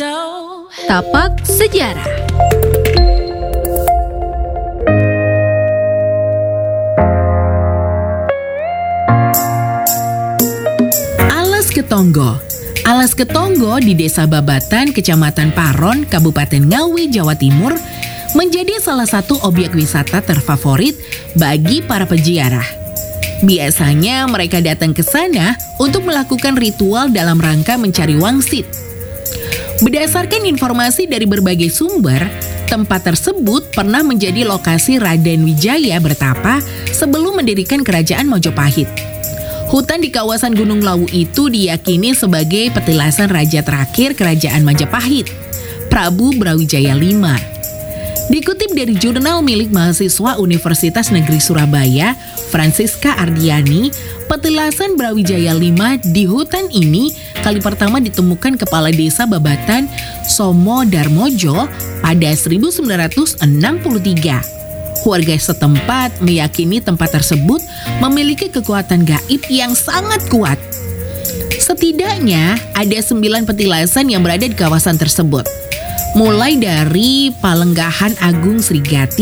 Tapak Sejarah. Alas Ketonggo. Alas Ketonggo di Desa Babatan, Kecamatan Paron, Kabupaten Ngawi, Jawa Timur, menjadi salah satu objek wisata terfavorit bagi para peziarah. Biasanya mereka datang ke sana untuk melakukan ritual dalam rangka mencari wangsit. Berdasarkan informasi dari berbagai sumber, tempat tersebut pernah menjadi lokasi Raden Wijaya bertapa sebelum mendirikan kerajaan Majapahit. Hutan di kawasan Gunung Lawu itu diyakini sebagai petilasan raja terakhir kerajaan Majapahit, Prabu Brawijaya V. Dikutip dari jurnal milik mahasiswa Universitas Negeri Surabaya, Francisca Ardiani, petilasan Brawijaya V di hutan ini kali pertama ditemukan kepala desa Babatan Somo Darmojo pada 1963. Warga setempat meyakini tempat tersebut memiliki kekuatan gaib yang sangat kuat. Setidaknya ada 9 petilasan yang berada di kawasan tersebut. Mulai dari Palenggahan Agung Srigati,